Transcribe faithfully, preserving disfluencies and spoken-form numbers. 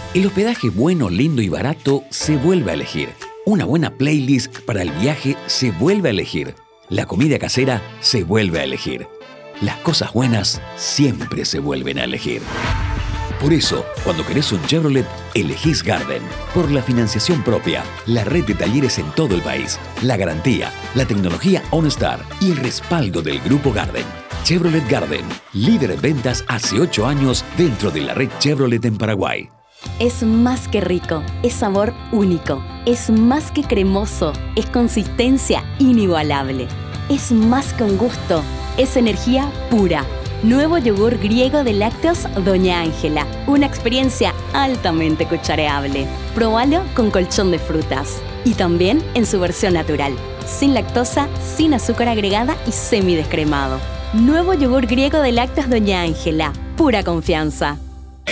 El hospedaje bueno, lindo y barato se vuelve a elegir. Una buena playlist para el viaje se vuelve a elegir. La comida casera se vuelve a elegir. Las cosas buenas siempre se vuelven a elegir. Por eso, cuando querés un Chevrolet, elegís Garden. Por la financiación propia, la red de talleres en todo el país, la garantía, la tecnología OnStar y el respaldo del Grupo Garden. Chevrolet Garden, líder en ventas hace ocho años dentro de la red Chevrolet en Paraguay. Es más que rico, es sabor único, es más que cremoso, es consistencia inigualable, es más que un gusto, es energía pura. Nuevo yogur griego de lácteos Doña Ángela, una experiencia altamente cuchareable. Probalo con colchón de frutas y también en su versión natural, sin lactosa, sin azúcar agregada y semidescremado. Nuevo yogur griego de lácteos Doña Ángela, pura confianza.